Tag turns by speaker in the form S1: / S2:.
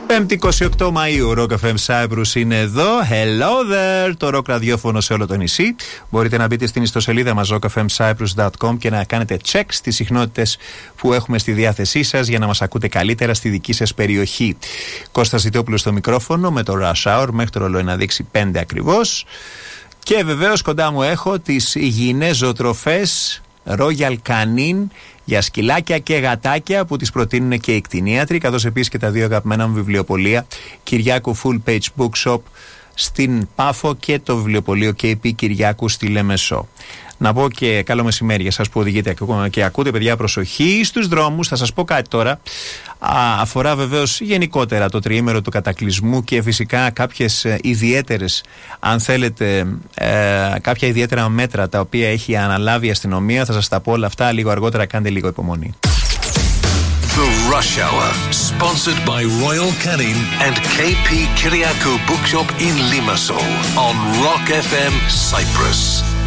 S1: 5η 28 Μαΐου, Rock FM Cyprus είναι εδώ. Hello there, το rock ραδιόφωνο σε όλο το νησί. Μπορείτε να μπείτε στην ιστοσελίδα μας rockfmcyprus.com και να κάνετε check στις συχνότητες που έχουμε στη διάθεσή σας για να μας ακούτε καλύτερα στη δική σας περιοχή. Κώστας Ζητόπουλος στο μικρόφωνο με το Rush Hour μέχρι το ρολόι να δείξει 5 ακριβώς. Και βεβαίως κοντά μου έχω τις υγιεινές ζωοτροφές Royal Canin για σκυλάκια και γατάκια που τις προτείνουν και οι κτηνίατροι, καθώς επίσης και τα δύο αγαπημένα μου βιβλιοπωλεία Κυριάκου Full Page Bookshop στην Πάφο και το βιβλιοπωλείο KP Κυριάκου στη Λεμεσό. Να πω και καλό μεσημέρι για σας που οδηγείτε και ακούτε, παιδιά, προσοχή στους δρόμους. Θα σας πω κάτι τώρα. Αφορά βεβαίως γενικότερα το τριήμερο του κατακλυσμού και φυσικά κάποιες ιδιαίτερες, αν θέλετε, κάποια ιδιαίτερα μέτρα τα οποία έχει αναλάβει η αστυνομία. Θα σας τα πω όλα αυτά λίγο αργότερα, κάντε λίγο υπομονή.
S2: The Rush Hour, sponsored by Royal Canin and KP Kyriakou Bookshop in Limassol on Rock FM Cyprus.